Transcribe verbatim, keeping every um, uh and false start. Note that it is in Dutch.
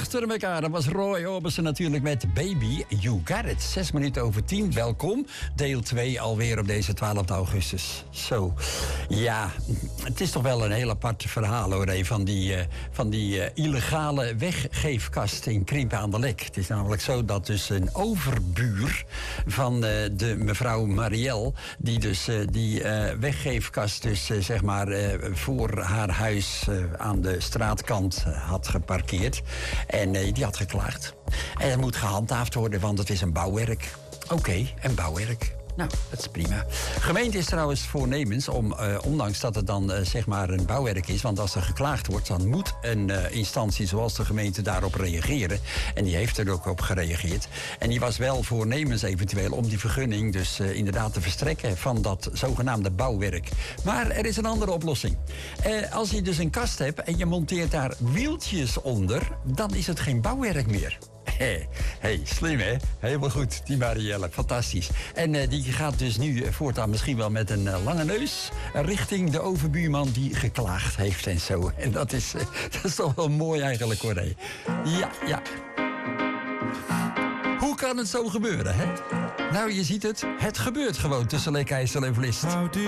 achter elkaar. Dat was Roy Orbison natuurlijk met Baby, You Got It. Zes minuten over tien, welkom. Deel twee alweer op deze twaalfde augustus. Zo, ja, het is toch wel een heel apart verhaal hoor, hè, van die, uh, van die uh, illegale weggeefkast in Krimpen aan de Lek. Het is namelijk zo dat dus een overbuur van uh, de mevrouw Marielle, die dus uh, die uh, weggeefkast dus uh, zeg maar uh, voor haar huis uh, aan de straatkant uh, had geparkeerd. En uh, die had geklaagd. En het moet gehandhaafd worden, want het is een bouwwerk. Oké, okay, een bouwwerk. Nou, dat is prima. Gemeente is trouwens voornemens om, uh, ondanks dat het dan uh, zeg maar een bouwwerk is, want als er geklaagd wordt, dan moet een uh, instantie zoals de gemeente daarop reageren. En die heeft er ook op gereageerd. En die was wel voornemens eventueel om die vergunning dus uh, inderdaad te verstrekken van dat zogenaamde bouwwerk. Maar er is een andere oplossing. Uh, als je dus een kast hebt en je monteert daar wieltjes onder, dan is het geen bouwwerk meer. Hé, hey, slim hè? Helemaal goed, die Marielle, fantastisch. En uh, die gaat dus nu uh, voortaan misschien wel met een uh, lange neus richting de overbuurman die geklaagd heeft en zo. En dat is, uh, dat is toch wel mooi eigenlijk hoor. Hè? Ja, ja. Hoe kan het zo gebeuren, hè? Nou, je ziet het, het gebeurt gewoon tussen Leek, IJssel en Vlist.